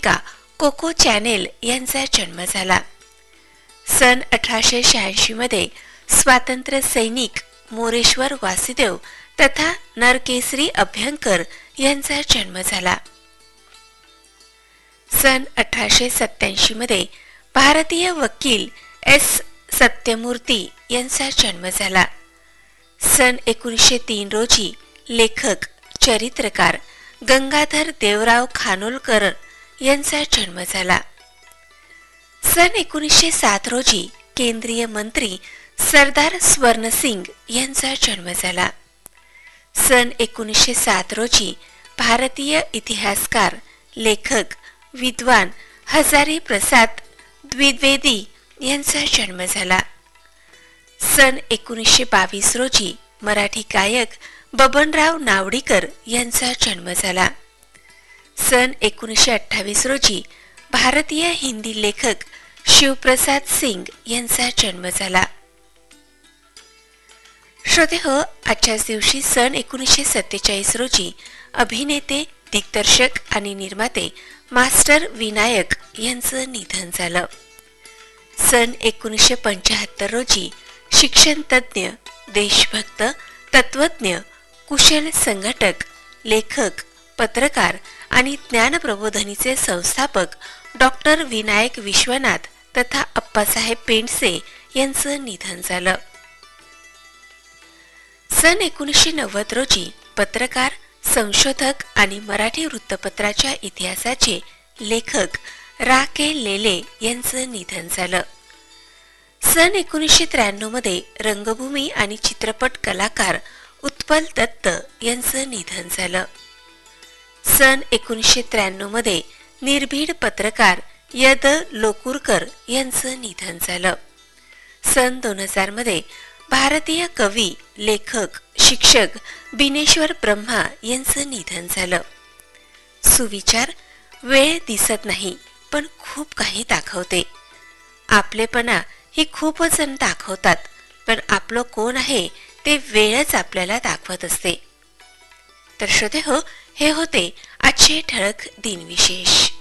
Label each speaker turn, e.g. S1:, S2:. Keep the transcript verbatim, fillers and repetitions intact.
S1: लेखिका cocoa channel यांचा जन्म झाला. सन अठराशे शहाऐंशी मध्ये स्वातंत्र्य सैनिक मोरेश्वर वासुदेव तथा नरकेसरी अभ्यंकर यांचा जन्म झाला. सन अठराशे सत्याऐंशी मध्ये भारतीय वकील एस सत्यमूर्ती यांचा जन्म झाला. सन एकोणीसशे तीन रोजी लेखक चरित्रकार गंगाधर देवराव खानोलकर यांचा जन्म झाला. सन एकोणीसशे सात रोजी केंद्रीय मंत्री सरदार स्वर्णसिंग यांचा जन्म झाला. सन एकोणीसशे सात रोजी भारतीय इतिहासकार लेखक विद्वान हजारी प्रसाद द्विवेदी यांचा जन्म झाला. सन एकोणीसशे बावीस रोजी मराठी गायक बबनराव नावडीकर यांचा जन्म झाला. सन एकोणीसशे अठ्ठावीस रोजी भारतीय हिंदी लेखक शिवप्रसाद सिंग यांचा जन्म झाला. श्रोते हो, आजच्याच दिवशी सन एकोणीसशे सत्तेचाळीस रोजी अभिनेते दिग्दर्शक आणि निर्माते मास्टर विनायक यांचं निधन झालं. सन एकोणीसशे पंच्याहत्तर रोजी शिक्षण तज्ज्ञ, देशभक्त, तत्वज्ञ, कुशल संघटक, लेखक, पत्रकार आणि ज्ञानप्रबोधिनीचे संस्थापक डॉक्टर विनायक विश्वनाथ तथा अप्पासाहेब पेंडसे यांचं निधन झालं. सन एकोणीसशे नव्वद रोजी पत्रकार, संशोधक आणि मराठी वृत्तपत्राच्या इतिहासाचे लेखक रा के लेले यांचं निधन झालं. सन एकोणीसशे त्र्याण्णव मध्ये रंगभूमी आणि चित्रपट कलाकार उत्पल दत्त यांचं निधन झालं. सन एकोणीसशे त्र्याण्णव मध्ये निर्भीड पत्रकार यद लोकुरकर यांचं निधन झालं. सन दोन हजार मध्ये भारतीय कवी, लेखक, शिक्षक बिनेश्वर ब्रह्मा यांचं निधन झालं. सुविचार: वेळ दिसत नाही पण खूप काही दाखवते. आपलेपणा ही खूप जण दाखवतात, पण आपलं कोण आहे ते वेळच आपल्याला दाखवत असते. तर श्रोते हो, हे होते आजचे ठळक दिनविशेष.